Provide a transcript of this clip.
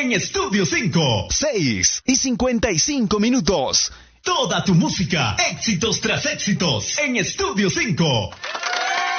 en Estudio 5. 6:55. Toda tu música, éxitos tras éxitos, en Estudio 5.